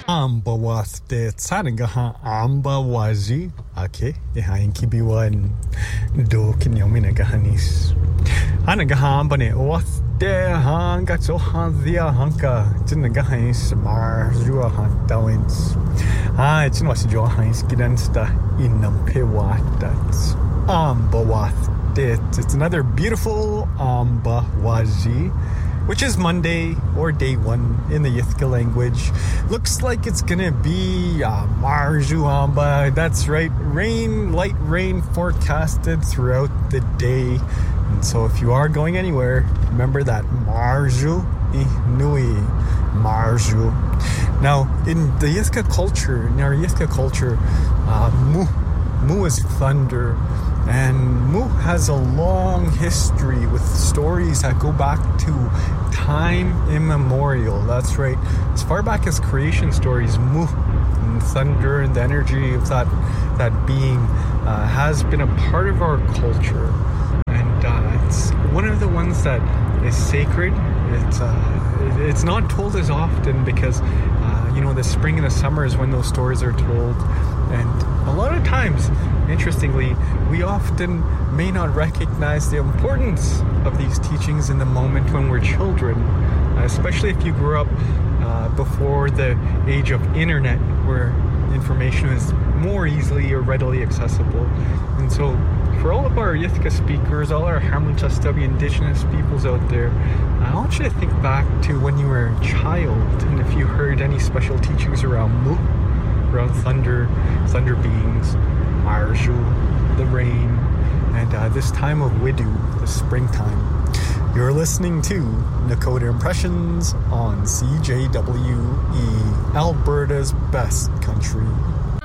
Ambawaste Tsaragaha Ambawazi. Okay, Ihainkibiwan do Kinyominagahanis. Hanagahambane Oste Hangatso Hanzia Hanka Tinagahanis Mar Jua Hantawins. It's not Johans Gidansta Inampewatats Ambawaste. It's another beautiful Ambawazi, which is Monday or day one in the Yithka language. Looks like it's gonna be Marjuamba. That's right, light rain forecasted throughout the day. And so if you are going anywhere, remember that Marju Nui Marju. Now, in the Yithka culture, Mu is thunder. And Mu has a long history with stories that go back to time immemorial. That's right. As far back as creation stories, Mu and thunder and the energy of that being has been a part of our culture. And it's one of the ones that is sacred. It's not told as often because, the spring and the summer is when those stories are told. And a lot of times, interestingly, we often may not recognize the importance of these teachings in the moment when we're children, especially if you grew up before the age of internet, where information is more easily or readily accessible. And so for all of our Yithka speakers, all our Hamilton indigenous peoples out there, I want you to think back to when you were a child, and if you heard any special teachings around Mu, around thunder beings, Marju, the rain, and this time of Widu, the springtime. You're listening to Nakota Impressions on CJWE, Alberta's best country.